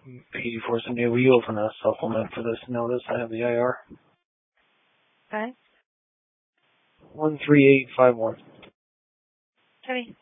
8470, will you open a supplement for this notice? I have the IR. Okay. 13851. Copy.